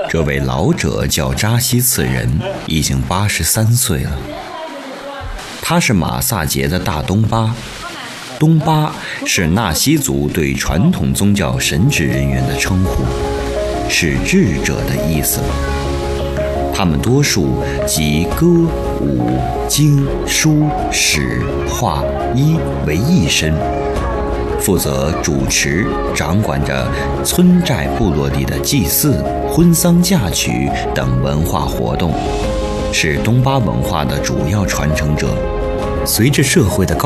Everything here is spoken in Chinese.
这位老者叫扎西次人，已经83岁了。他是马萨杰的大东巴。东巴是纳西族对传统宗教神职人员的称呼，是智者的意思。他们多数集歌、舞、经、书、史、画、医为一身，负责主持、掌管着村寨部落里的祭祀、婚丧嫁娶等文化活动，是东巴文化的主要传承者。随着社会的